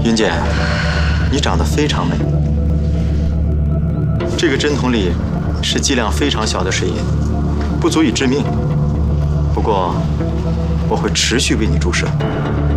云姐，你长得非常美。这个针筒里是剂量非常小的水银，不足以致命。不过，我会持续为你注射。